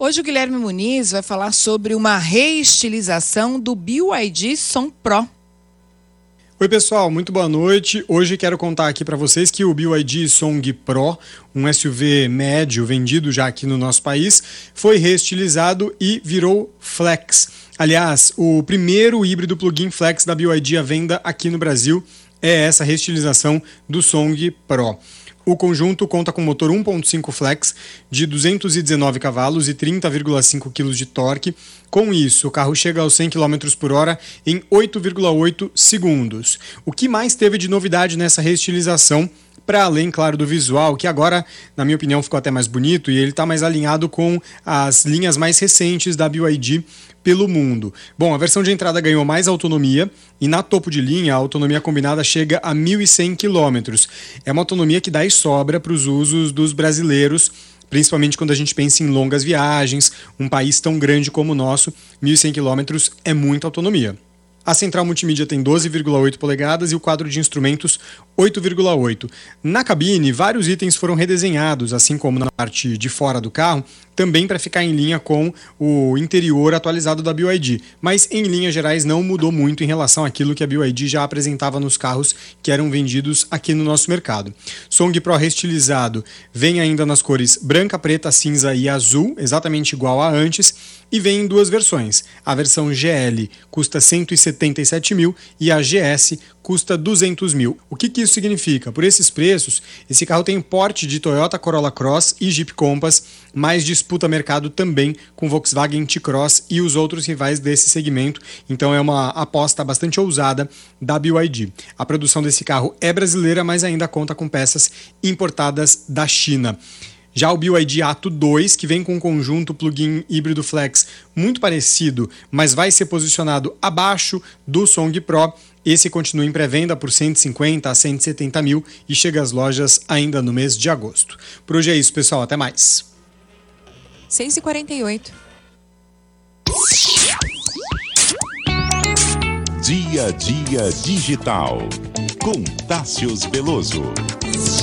Hoje o Guilherme Muniz vai falar sobre uma reestilização do BYD Song Pro. Oi pessoal, muito boa noite. Hoje quero contar aqui para vocês que o BYD Song Pro, um SUV médio vendido já aqui no nosso país, foi reestilizado e virou Flex. Aliás, o primeiro híbrido plug-in Flex da BYD à venda aqui no Brasil é essa reestilização do Song Pro. O conjunto conta com motor 1.5 Flex de 219 cavalos e 30,5 kg de torque. Com isso, o carro chega aos 100 km por hora em 8,8 segundos. O que mais teve de novidade nessa reestilização, para além, claro, do visual, que agora, na minha opinião, ficou até mais bonito e ele está mais alinhado com as linhas mais recentes da BYD pelo mundo. Bom, a versão de entrada ganhou mais autonomia e na topo de linha a autonomia combinada chega a 1.100 km. É uma autonomia que dá e sobra para os usos dos brasileiros, principalmente quando a gente pensa em longas viagens, um país tão grande como o nosso, 1.100 km é muita autonomia. A central multimídia tem 12,8 polegadas e o quadro de instrumentos 8,8. Na cabine, vários itens foram redesenhados, assim como na parte de fora do carro, também para ficar em linha com o interior atualizado da BYD. Mas, em linhas gerais, não mudou muito em relação àquilo que a BYD já apresentava nos carros que eram vendidos aqui no nosso mercado. Song Pro reestilizado vem ainda nas cores branca, preta, cinza e azul, exatamente igual a antes, e vem em duas versões. A versão GL custa 177 mil e a GS custa 200 mil. O que isso significa? Por esses preços, esse carro tem porte de Toyota Corolla Cross e Jeep Compass, mas disputa mercado também com Volkswagen T-Cross e os outros rivais desse segmento. Então é uma aposta bastante ousada da BYD. A produção desse carro é brasileira, mas ainda conta com peças importadas da China. Já o BYD Atto 2, que vem com um conjunto plug-in híbrido flex muito parecido, mas vai ser posicionado abaixo do Song Pro, esse continua em pré-venda por 150 a 170 mil e chega às lojas ainda no mês de agosto. Por hoje é isso, pessoal. Até mais. 6h48. Dia a Dia Digital, com Tássius Veloso.